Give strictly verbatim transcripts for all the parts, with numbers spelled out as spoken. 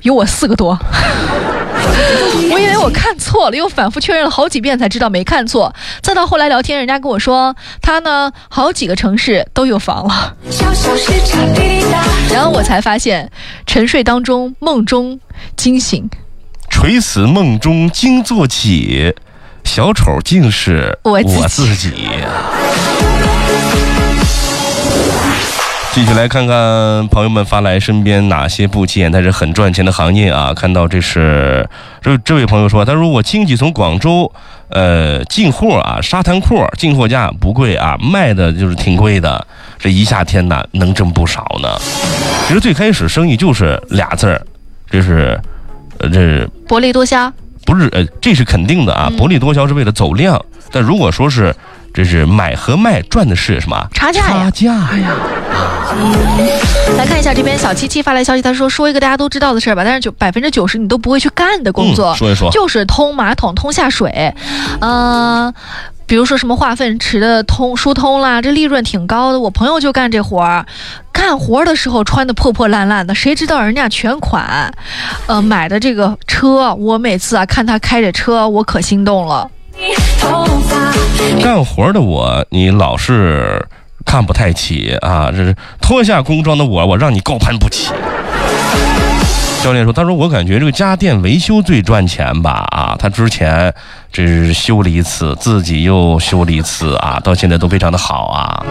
有我四个多。我以为我看错了，又反复确认了好几遍才知道没看错。再到后来聊天，人家跟我说他呢好几个城市都有房了，然后我才发现沉睡当中梦中惊醒， 垂死梦中惊坐起，小丑竟是我自己。继续来看看朋友们发来身边哪些不起眼但是很赚钱的行业啊！看到这是这这位朋友说，他说我亲戚从广州呃进货啊，沙滩裤进货价不贵啊，卖的就是挺贵的，这一夏天呢能挣不少呢。其实最开始生意就是俩字儿，这是呃这是薄利多销， 不是呃这是肯定的啊，薄利多销是为了走量，但如果说是这是买和卖赚的是什么？ 差价呀！ 差价呀！ 来看一下这边小七七发来消息，他说说一个大家都知道的事儿吧，但是九百分之九十你都不会去干的工作， 嗯、说一说， 就是通马桶、通下水，嗯、呃。比如说什么化粪池的通疏通啦，这利润挺高的。我朋友就干这活儿，干活的时候穿的破破烂烂的，谁知道人家全款，呃，买的这个车，我每次啊看他开着车，我可心动了。 干活的我，你老是看不太起啊！这是脱下工装的我，我让你高攀不起。教练说：“他说我感觉这个家电维修最赚钱吧啊！他之前这是修了一次，自己又修了一次啊，到现在都非常的好啊。”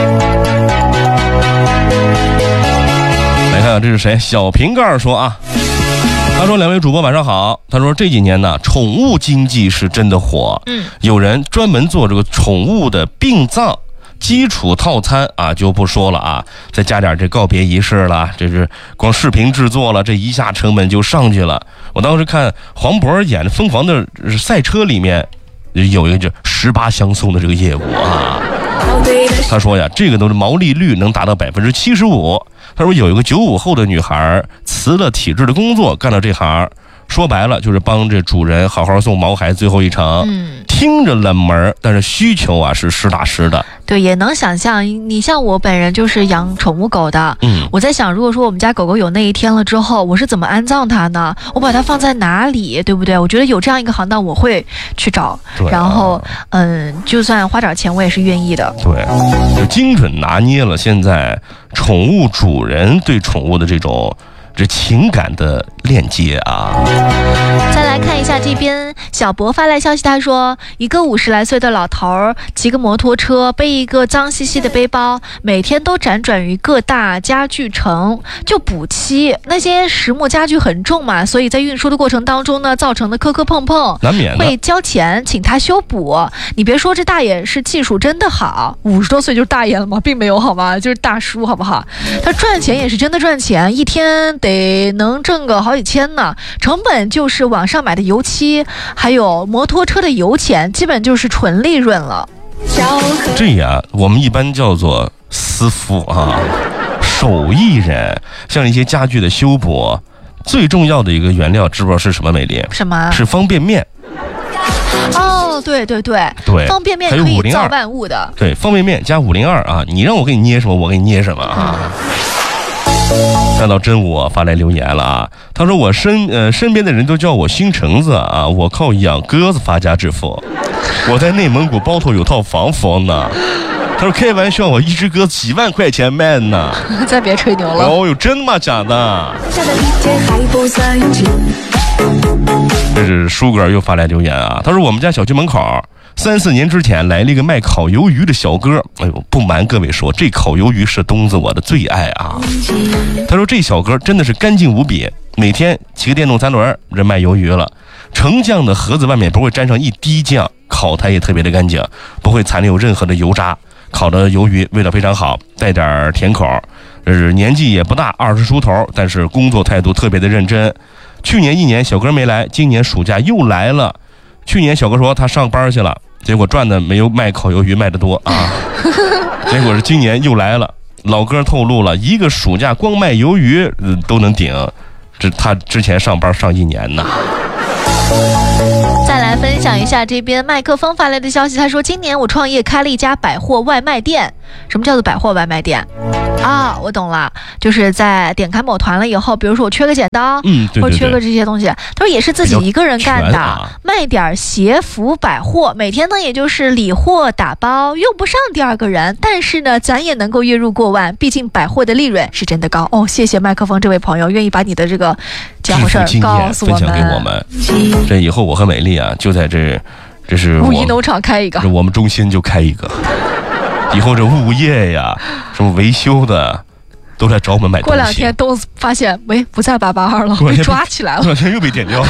来看看这是谁？小瓶盖说啊。他说：“两位主播晚上好。他说这几年呢，宠物经济是真的火，嗯，有人专门做这个宠物的殡葬基础套餐啊，就不说了啊，再加点这告别仪式了，这是光视频制作了，这一下成本就上去了。我当时看黄渤演的《疯狂的赛车》里面，有一个就十八相送的这个业务啊。他说呀，这个都是毛利率能达到百分之七十五。他说有一个九五后的女孩辞了体制的工作，干了这行，说白了就是帮这主人好好送毛孩最后一程。嗯，听着冷门，但是需求啊是实打实的。 对，也能想象。你像我本人就是养宠物狗的，嗯，我在想，如果说我们家狗狗有那一天了之后，我是怎么安葬它呢？我把它放在哪里，对不对？我觉得有这样一个行当，我会去找，啊、然后嗯，就算花点钱，我也是愿意的。 对，就精准拿捏了现在宠物主人对宠物的这种这情感的链接啊。 再来看一下这边小博发来消息，他说一个五十来岁的老头儿骑个摩托车，背一个脏兮兮的背包，每天都辗转于各大家具城就补漆。那些实木家具很重嘛，所以在运输的过程当中呢，造成的磕磕碰碰难免的， 会交钱请他修补。你别说这大爷是技术真的好，五十多岁就是大爷了吗？并没有好吗？就是大叔好不好？他赚钱也是真的赚钱，一天得能挣个好几千呢。成本就是网上买的油漆还有摩托车的油钱，基本就是纯利润了。 这呀我们一般叫做私傅啊，手艺人。像一些家具的修补，最重要的一个原料知不知道是什么？美丽？ 什么？ 是方便面。 哦，对对对对， 方便面可以造万物的。 对，方便面加五零二啊，你让我给你捏什么，我给你捏什么啊。看到真我发来留言了啊，他说我身呃身边的人都叫我星橙子啊，我靠养鸽子发家致富，我在内蒙古包头有套房房呢。他说开玩笑，我一只鸽子几万块钱卖呢。 再别吹牛了。 哦哟，真的吗？假的？这是舒哥又发来留言啊，他说我们家小区门口三四年之前来了一个卖烤鱿鱼的小哥，哎呦，不瞒各位说，这烤鱿鱼是东子我的最爱啊。他说这小哥真的是干净无比，每天骑个电动三轮这卖鱿鱼了，成酱的盒子外面不会沾上一滴酱，烤台也特别的干净，不会残留任何的油渣，烤的鱿鱼味道非常好，带点甜口。这是年纪也不大，二十出头，但是工作态度特别的认真。去年一年小哥没来，今年暑假又来了。去年小哥说他上班去了，结果赚的没有卖烤鱿鱼卖的多啊。结果是今年又来了，老哥透露了，一个暑假光卖鱿鱼、呃、都能顶，这他之前上班上一年呢。 再来分享一下这边麦克风发来的消息，他说今年我创业开了一家百货外卖店， 什么叫做百货外卖店？啊，我懂了，就是在点开某团了以后，比如说我缺个剪刀， 嗯，对对对， 或者缺个这些东西，他说也是自己一个人干的， 啊、 卖点鞋服百货，每天呢也就是理货打包，用不上第二个人，但是呢咱也能够月入过万，毕竟百货的利润是真的高哦。谢谢麦克风这位朋友，愿意把你的这个家伙事儿告诉我们， 分享给我们。这以后我和美丽啊，就在这，这是五一农场开一个， 我们中心就开一个。以后这物业呀，什么维修的，都来找我们买东西。 过两天东发现，喂，不在八八二了，被抓起来了。 过两天又被点掉。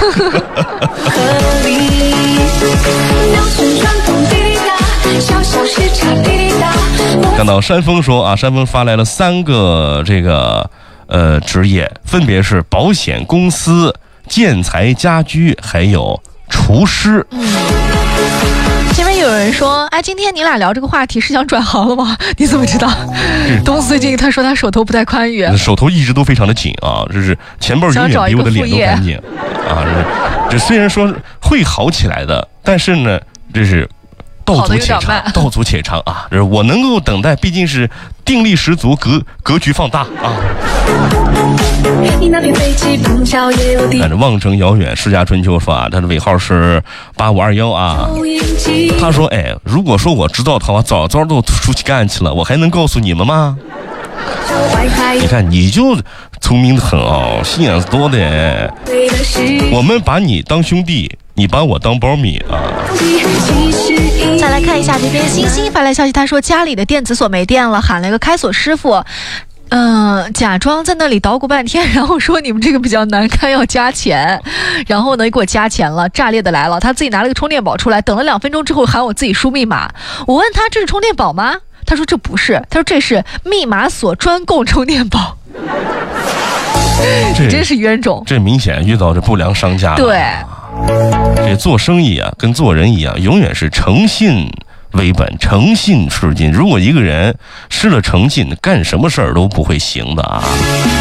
看到山峰说啊，山峰发来了三个这个呃职业，分别是保险公司、建材家居，还有厨师。 嗯。前面有人说，哎，今天你俩聊这个话题是想转行了吗？你怎么知道？东最近他说他手头不太宽裕， 手头一直都非常的紧啊，这是前辈永远比我的脸都干净啊。这这虽然说会好起来的，但是呢，这是道阻且长，道阻且长啊！这是我能够等待，毕竟是定力十足，格格局放大啊。看着望城遥远，世家春秋说啊，他的尾号是八五二幺啊。他说，哎，如果说我知道的话，我早早都出去干去了，我还能告诉你们吗？你看，你就聪明的很哦，心眼子多的。我们把你当兄弟，你把我当苞米啊。 再来看一下这边星星发来消息，他说家里的电子锁没电了，喊了一个开锁师傅。嗯、呃，假装在那里捣鼓半天，然后说你们这个比较难开，要加钱。然后呢，给我加钱了，炸裂的来了。他自己拿了个充电宝出来，等了两分钟之后喊我自己输密码。我问他这是充电宝吗？他说这不是，他说这是密码锁专供充电宝。这真是冤种， 这明显遇到这不良商家了。 对， 这做生意啊，跟做人一样，永远是诚信为本，诚信是金。如果一个人失了诚信，干什么事儿都不会行的啊。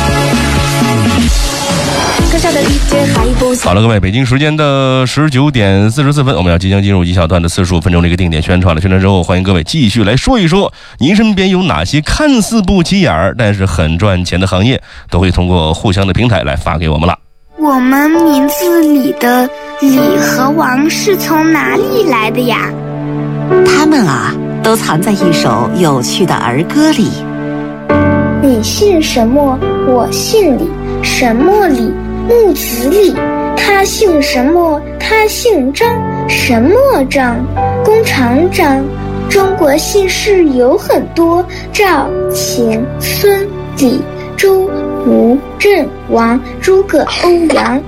好了，各位，北京时间的十九点四十四分，我们要即将进入一小段的四十五分钟的一个定点宣传了。宣传之后，欢迎各位继续来说一说，您身边有哪些看似不起眼儿，但是很赚钱的行业，都会通过互相的平台来发给我们了。 我们名字里的李和王是从哪里来的呀？ 他们啊，都藏在一首有趣的儿歌里。 你姓什么？我姓李。什么李？木子李。他姓什么？他姓张。什么张？弓长张。中国姓氏有很多，赵、秦、孙、李、周、吴、郑、王、诸葛、欧阳。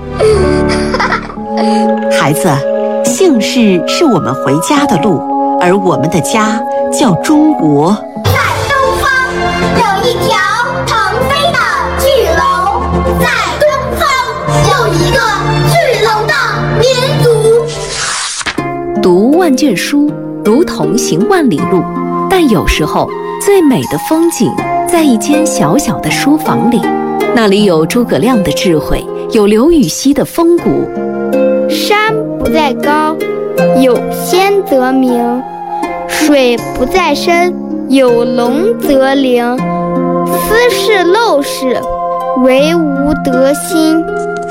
孩子，姓氏是我们回家的路，而我们的家叫中国。 在东方有一条腾飞的巨龙，在东方有一个巨龙的民族。 读万卷书，如同行万里路，但有时候最美的风景在一间小小的书房里，那里有诸葛亮的智慧，有刘禹锡的风骨。 山不在高，有仙则名；水不在深，有龙则灵。斯是陋室，惟吾德馨。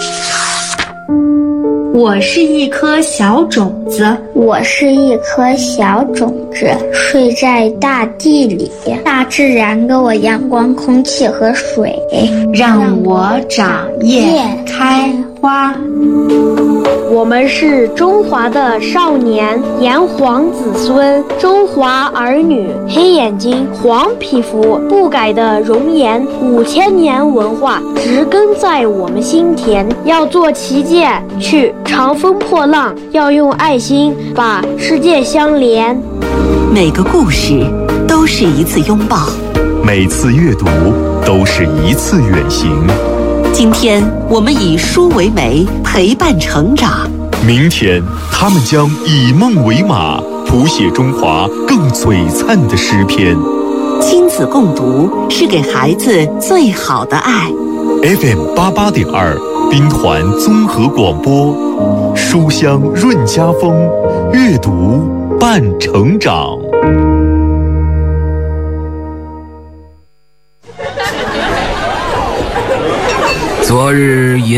我是一颗小种子， 我是一颗小种子，睡在大地里。大自然给我阳光、空气和水， 让我长叶开花。 我们是中华的少年，炎黄子孙，中华儿女，黑眼睛，黄皮肤，不改的容颜，五千年文化植根在我们心田。要做旗舰，去长风破浪，要用爱心把世界相连。 每个故事都是一次拥抱， 每次阅读都是一次远行。 今天我们以书为媒，陪伴成长。 明天他们将以梦为马，谱写中华更璀璨的诗篇。 亲子共读是给孩子最好的爱。 F M 八八点二，兵团综合广播，书香润家风，阅读伴成长。 昨日饮